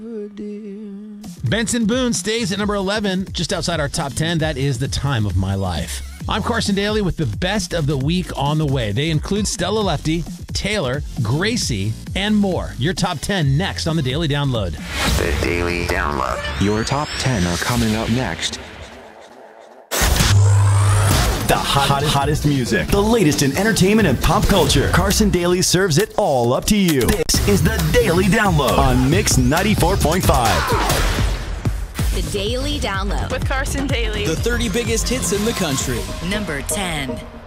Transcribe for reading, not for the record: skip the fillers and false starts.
Benson Boone stays at number 11, just outside our top 10. That is The Time of My Life. I'm Carson Daly with the best of the week on the way. They include Stella Lefty, Taylor, Gracie, and more. Your top 10 next on the Daily Download. The Daily Download. Your top 10 are coming up next. The hottest music, the latest in entertainment and pop culture. Carson Daly serves it all up to you. This is the Daily Download on Mix 94.5. The Daily Download with Carson Daly. The 30 biggest hits in the country. Number 10.